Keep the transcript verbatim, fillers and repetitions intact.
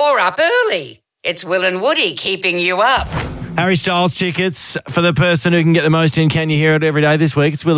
You're up early. It's Will and Woody keeping you up. Harry Styles tickets for the person who can get the most in Can You Hear It every day this week. It's Will